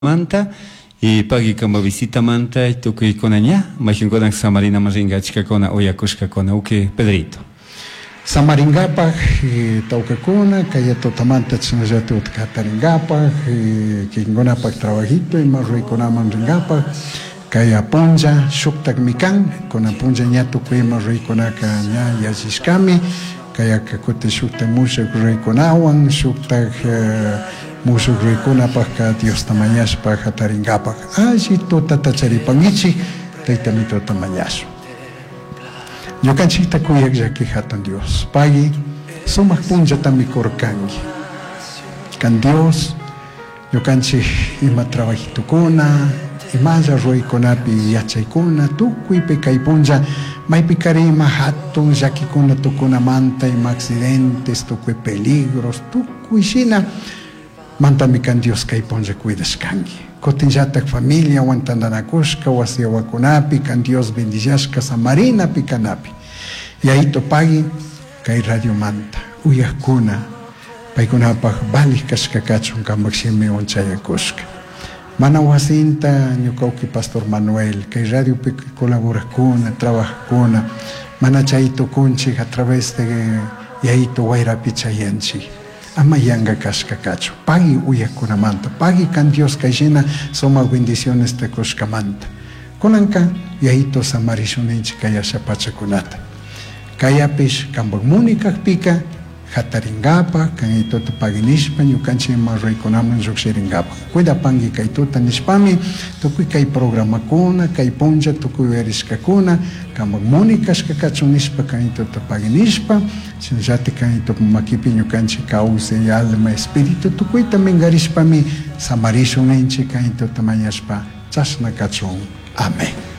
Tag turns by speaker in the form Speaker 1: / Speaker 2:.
Speaker 1: Manta y pagi kama visita manta y tukuy konaña majinkonak Samarina maringachkakona oyakushkakona uke Pedrito.
Speaker 2: Samaringapaj taukakuna kaya totamanta chinajatu kataringapaj kingonapaj trabajito y más riconaman ringapaj kaya ponja shuktak mikan kona ponja ñatu kuima riconaka ña yachishkami kaya kakute shuktak mushak riconawan shuktak musuk riconapaj ka Dios tamañashpaj hataringapaj alli totatacharipangichi taytami totamañash. Yo canchita kuyak yaki hatan Dios. Pagi, sumak punja tami korkangi. Kan Dios, yo canchi ima trabajito kuna, imaya roi konapi yachay kuna, tukui pekay punja, may pikari ima hatun yaki kuna tukuna manta, ima accidentes, tukui peligros, tukui shina, manta mi kan Dios kay punja cuidas kangi. Kotinjatak familia wantandanakushka wasiawakunapi kan Dios bendillashka Samarina pikanapi yaito pagi kay radio manta uyakuna paykunapaj balik kashkakachun kambakshimi onchayakushka mana wasinta ñukawki Pastor Manuel kay radio pik colaborakuna trabajkuna mana chayto kunchik a través de yaito wayrapi chayanchik ama yanga kashkakacho pagi uyakuna manta pagi kan Dios kayshina soma bendiciones te kushkamanta kunanka yaito samarishuninchi kayasha pachakunata kayapish kambak munikak pika hataringapa kan itoto paginishpa ñukanchik marraykunaman llukshiringapa cuida pangi kay tuta nishpami tukuy kay programakuna kay puncha tukuy verishkakuna kambak munikashkakachun nishpa kan itoto paginishpa sinllati kan itoto makipi ñukanchik kawsay alma espíritu tukuyta mingarishpami samarishuninchik kan itoto mañashpa chashnakachun. Amén.